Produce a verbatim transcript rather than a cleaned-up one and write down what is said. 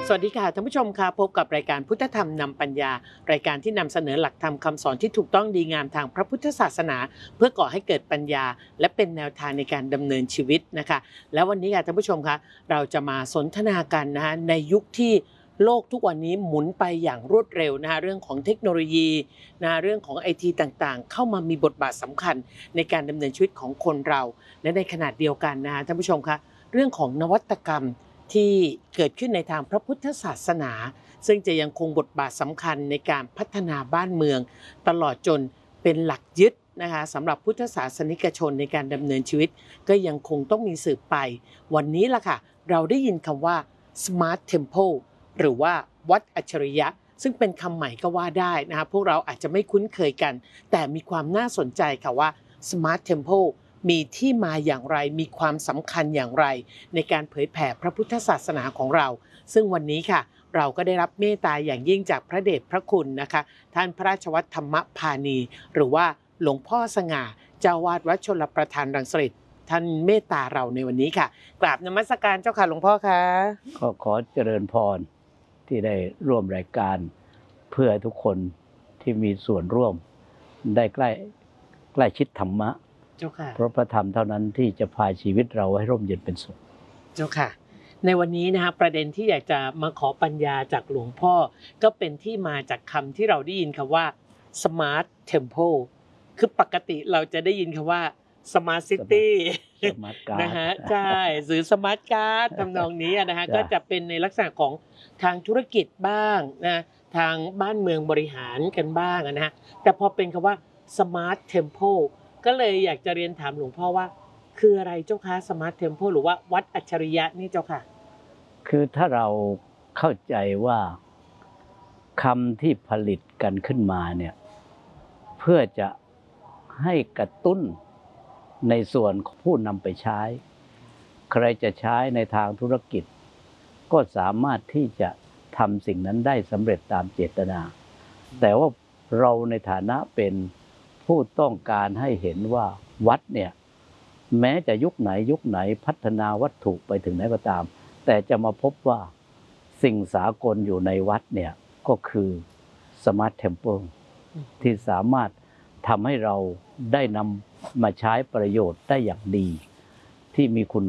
สวัสดีค่ะท่านผู้ชมค่ะพบกับรายการพุทธธรรมนำปัญญารายการที่นำเสนอหลักธรรมคำสอนที่ถูกต้องดีงามทางพระพุทธศาสนาเพื่อก่อให้เกิดปัญญาและเป็นแนวทางในการดำเนินชีวิตนะคะแล้ววันนี้ค่ะท่านผู้ชมคะเราจะมาสนทนากันนะคะในยุคที่โลกทุกวันนี้หมุนไปอย่างรวดเร็วนะคะเรื่องของเทคโนโลยีนะเรื่องของไอทีต่างๆเข้ามามีบทบาทสำคัญในการดำเนินชีวิตของคนเราและในขณะเดียวกันนะคะท่านผู้ชมคะเรื่องของนวัตกรรมที่เกิดขึ้นในทางพระพุทธศาสนาซึ่งจะยังคงบทบาทสำคัญในการพัฒนาบ้านเมืองตลอดจนเป็นหลักยึดนะคะสำหรับพุทธศาสนิกชนในการดำเนินชีวิตก็ยังคงต้องมีสืบไปวันนี้ล่ะค่ะเราได้ยินคำว่า Smart Temple หรือว่าวัดอัจฉริยะซึ่งเป็นคำใหม่ก็ว่าได้นะคะพวกเราอาจจะไม่คุ้นเคยกันแต่มีความน่าสนใจค่ะว่า Smart Templeมีที่มาอย่างไรมีความสำคัญอย่างไรในการเผยแผ่พระพุทธศาสนาของเราซึ่งวันนี้ค่ะเราก็ได้รับเมตตาอย่างยิ่งจากพระเดชพระคุณนะคะท่านพระราชวัฒธรรมพานีหรือว่าหลวงพ่อสง่าเจ้าวาดวัดชลประทานรังสิตท่านเมตตาเราในวันนี้ค่ะกราบนมัสการเจ้าค่ะหลวงพ่อคะก็ขอเจริญพรที่ได้ร่วมรายการเพื่อทุกคนที่มีส่วนร่วมได้ใกล้ใกล้ชิดธรรมะเจ้าค่ะเพราะพระธรรมเท่านั้นที่จะพาชีวิตเราให้ร่มเย็นเป็นสุขเจ้าค่ะในวันนี้นะคะประเด็นที่อยากจะมาขอปัญญาจากหลวงพ่อก็เป็นที่มาจากคำที่เราได้ยินคำว่า Smart Temple คือปกติเราจะได้ยินคำว่า Smart City นะฮะใช่หรือ Smart Card ทำนองนี้นะฮะก็จะเป็นในลักษณะของทางธุรกิจบ้างนะทางบ้านเมืองบริหารกันบ้างนะฮะแต่พอเป็นคำว่า Smart Temple ก็เลยอยากจะเรียนถามหลวงพ่อว่าคืออะไรเจ้าคะ Smart Temple หรือว่าวัดอัจฉริยะนี่เจ้าค่ะคือถ้าเราเข้าใจว่าคำที่ผลิตกันขึ้นมาเนี่ยเพื่อจะให้กระตุ้นในส่วนของผู้นำไปใช้ใครจะใช้ในทางธุรกิจก็สามารถที่จะทำสิ่งนั้นได้สำเร็จตามเจตนาแต่ว่าเราในฐานะเป็นผู้ต้องการให้เห็นว่าวัดเนี่ยแม้จะยุคไหนยุคไหนพัฒนาวัตถุไปถึงไหนก็ตามแต่จะมาพบว่าสิ่งสากลอยู่ในวัดเนี่ยก็คือ Smart Temple ที่สามารถทำให้เราได้นำมาใช้ประโยชน์ได้อย่างดีที่มีคุณ